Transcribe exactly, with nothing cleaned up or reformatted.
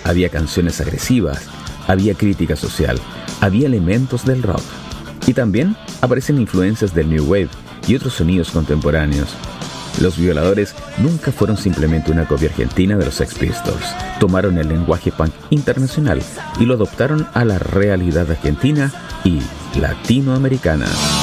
había canciones agresivas, había crítica social, había elementos del rock. Y también aparecen influencias del New Wave y otros sonidos contemporáneos. Los Violadores nunca fueron simplemente una copia argentina de los Sex Pistols. Tomaron el lenguaje punk internacional y lo adoptaron a la realidad argentina y latinoamericana.